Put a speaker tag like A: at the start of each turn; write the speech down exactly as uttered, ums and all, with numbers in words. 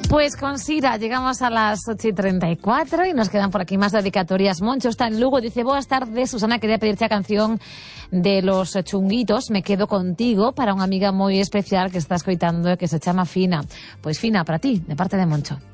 A: Pues con Sira llegamos a las ocho y treinta y cuatro y nos quedan por aquí más dedicatorias. Moncho está en Lugo, dice: buenas tardes, Susana, quería pedirte la canción de Los Chunguitos, Me quedo contigo, para unha amiga moi especial que está escoitando e que se chama Fina. Pois Fina, para ti, de parte de Moncho.